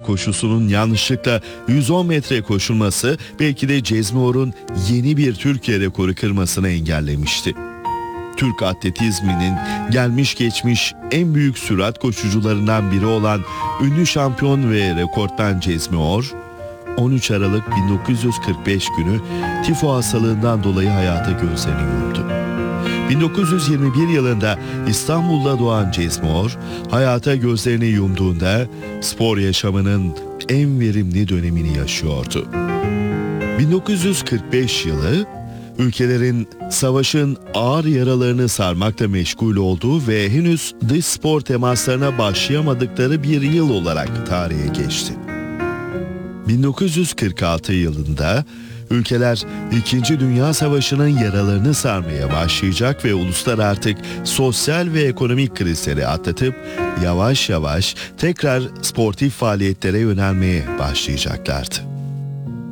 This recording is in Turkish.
koşusunun yanlışlıkla 110 metre koşulması belki de Cezmi yeni bir Türkiye rekoru kırmasını engellemişti. Türk atletizminin gelmiş geçmiş en büyük sürat koşucularından biri olan ünlü şampiyon ve rekortmen Cezmi 13 Aralık 1945 günü tifo hastalığından dolayı hayata gözlerini yumdu. 1921 yılında İstanbul'da doğan Cezmi hayata gözlerini yumduğunda spor yaşamının en verimli dönemini yaşıyordu. 1945 yılı ülkelerin savaşın ağır yaralarını sarmakla meşgul olduğu ve henüz dış spor temaslarına başlayamadıkları bir yıl olarak tarihe geçti. 1946 yılında ülkeler 2. Dünya Savaşı'nın yaralarını sarmaya başlayacak ve uluslar artık sosyal ve ekonomik krizleri atlatıp yavaş yavaş tekrar sportif faaliyetlere yönelmeye başlayacaklardı.